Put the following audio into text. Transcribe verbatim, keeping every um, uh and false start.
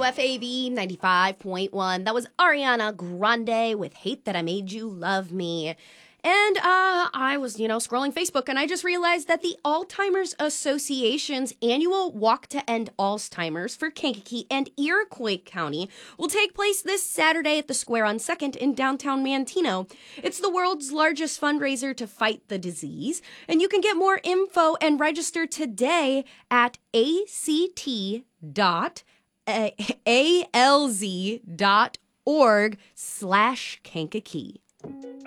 W F A B ninety-five point one. That was Ariana Grande with Hate That I Made You Love Me. And uh, I was, you know, scrolling Facebook, and I just realized that the Alzheimer's Association's annual Walk to End Alzheimer's for Kankakee and Iroquois County will take place this Saturday at the Square on second in downtown Manteno. It's the world's largest fundraiser to fight the disease, and you can get more info and register today at act dot alz dot org slash Kankakee.